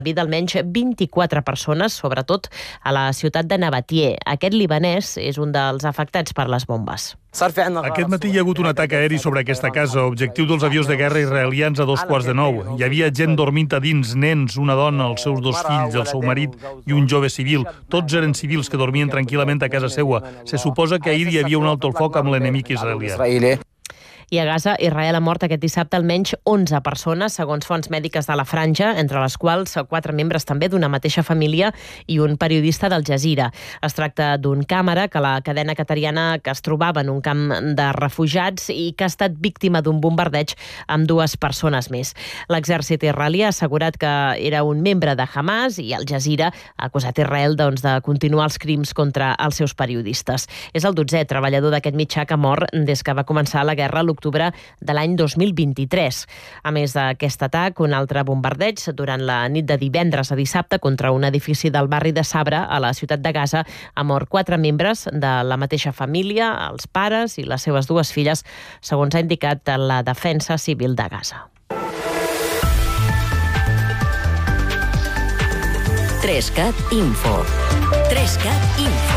vida almenys 24 persones, sobretot a la ciutat de Nabatieh. Aquest libanès és un dels afectats per les bombes. Aquest matí hi ha hagut un atac aeri sobre aquesta casa, objectiu dels avions de guerra israelians a 8:45. Hi havia gent dormint a dins, nens, una dona, els seus 2 fills, el seu marit i un jove civil. Tots eren civils que dormien tranquil·lament a casa seua. Se suposa que ahir hi havia un alto el foc amb l'enemic israelià. I a Gaza, Israel ha mort aquest dissabte almenys 11 persones, segons fonts mèdiques de la Franja, entre les quals 4 membres també d'una mateixa família i un periodista d'Al Jazeera. Es tracta d'un càmera que la cadena qatariana que es trobava en un camp de refugiats i que ha estat víctima d'un bombardeig amb 2 persones més. L'exèrcit israelí ha assegurat que era un membre de Hamas i Al Jazeera ha acusat Israel de continuar els crims contra els seus periodistes. És el 12è treballador d'aquest mitjà que mor des que va començar la guerra l'octubre de l'any 2023. A més d'aquest atac, un altre bombardeig durant la nit de divendres a dissabte contra un edifici del barri de Sabra, a la ciutat de Gaza, ha mort 4 membres de la mateixa família, els pares i les seves 2 filles, segons ha indicat la Defensa Civil de Gaza. 3CAT Info. 3CAT Info.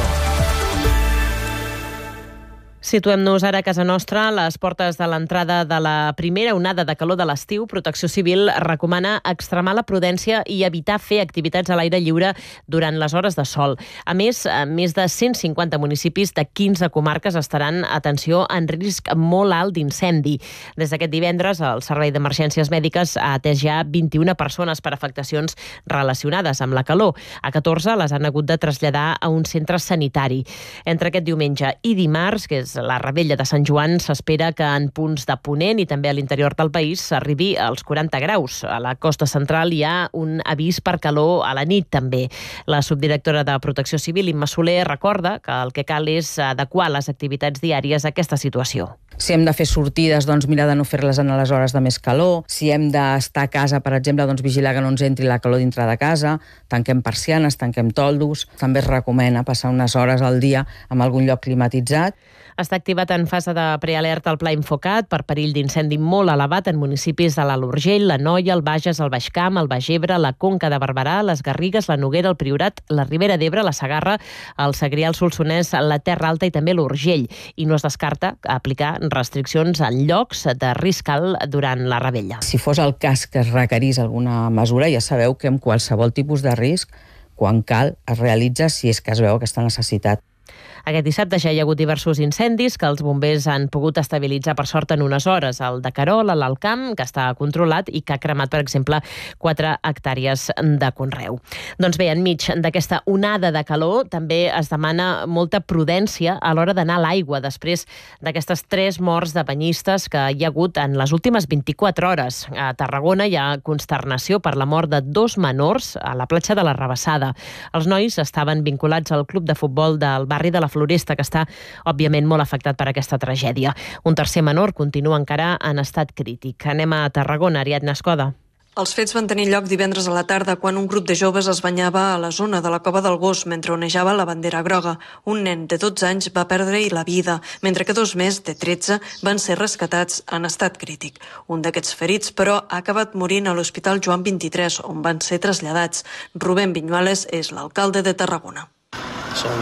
Situem-nos ara a casa nostra, a les portes de l'entrada de la primera onada de calor de l'estiu. Protecció Civil recomana extremar la prudència i evitar fer activitats a l'aire lliure durant les hores de sol. A més de 150 municipis de 15 comarques estaran, atenció, en risc molt alt d'incendi. Des d'aquest divendres, el Servei d'Emergències Mèdiques ha atès ja 21 persones per afectacions relacionades amb la calor. A 14 les han hagut de traslladar a un centre sanitari. Entre aquest diumenge i dimarts, que és la Rebella de Sant Joan, s'espera que en punts de Ponent i també a l'interior del país s'arribi als 40 graus. A la costa central hi ha un avís per calor a la nit també. La subdirectora de Protecció Civil, Imma Soler, recorda que el que cal és adequar les activitats diàries a aquesta situació. Si hem de fer sortides, doncs mirar de no fer-les en les hores de més calor. Si hem d'estar a casa, per exemple, doncs vigilar que no ens entri la calor dintre de casa. Tanquem persianes, tanquem toldos. També es recomana passar unes hores al dia en algun lloc climatitzat. Està activat en fase de prealerta el Pla Infocat per perill d'incendi molt elevat en municipis de l'Alt Urgell, la Noia, el Bages, el Baix Camp, el Baix Ebre, la Conca de Barberà, les Garrigues, la Noguera, el Priorat, la Ribera d'Ebre, la Segarra, el Segrià, el Solsonès, la Terra Alta i també l'Urgell. I no es descarta aplicar restriccions en llocs de risc alt durant la Rebella. Si fos el cas que es requerís alguna mesura, ja sabeu que amb qualsevol tipus de risc, quan cal, es realitza si és que es veu aquesta necessitat. Aquest dissabte ja hi ha hagut diversos incendis que els bombers han pogut estabilitzar per sort en unes hores. El de Querol, a l'Alt Camp, que està controlat i que ha cremat, per exemple, 4 hectàrees de conreu. Doncs bé, enmig d'aquesta onada de calor també es demana molta prudència a l'hora d'anar a l'aigua després d'aquestes 3 morts de banyistes que hi ha hagut en les últimes 24 hores. A Tarragona hi ha consternació per la mort de 2 menors a la platja de la Rabassada. Els nois estaven vinculats al club de futbol del barri de la Floresta, que està, òbviament, molt afectat per aquesta tragèdia. Un tercer menor continua encara en estat crític. Anem a Tarragona, Ariadna Escoda. Els fets van tenir lloc divendres a la tarda quan un grup de joves es banyava a la zona de la Cova del Gos mentre onejava la bandera groga. Un nen de 12 anys va perdre-hi la vida, mentre que 2 més, de 13, van ser rescatats en estat crític. Un d'aquests ferits, però, ha acabat morint a l'Hospital Joan 23, on van ser traslladats. Rubén Viñuales és l'alcalde de Tarragona. Són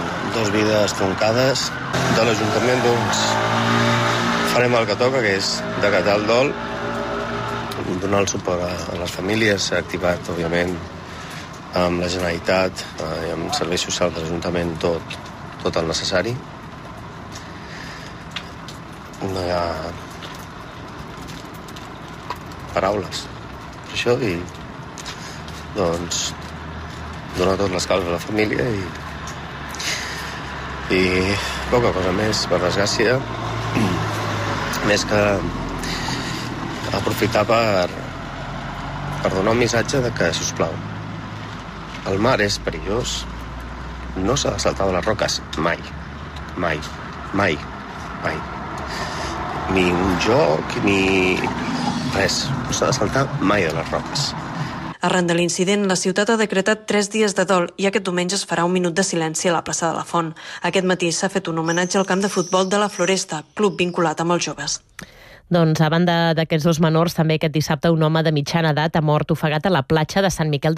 2 vides troncades. De l'Ajuntament, doncs, farem el que toca, que és decatar el dol, donar el suport a les famílies. S'ha activat, òbviament, amb la Generalitat i amb serveis socials de l'Ajuntament tot el necessari. No hi ha paraules per això i, doncs, donar tot l'escalf a la família i poca cosa més, per desgràcia, més que aprofitar per donar un missatge de que, sisplau, el mar és perillós, no s'ha de saltar de les roques mai, mai, mai, mai. Ni un joc, ni res, no s'ha de saltar mai de les roques. Arran de l'incident, la ciutat ha decretat 3 dies de dol i aquest diumenge es farà un minut de silenci a la plaça de la Font. Aquest matí s'ha fet un homenatge al camp de futbol de la Floresta, club vinculat amb els joves. Doncs a banda d'aquests dos menors, també aquest dissabte un home de mitjana edat ha mort ofegat a la platja de Sant Miquel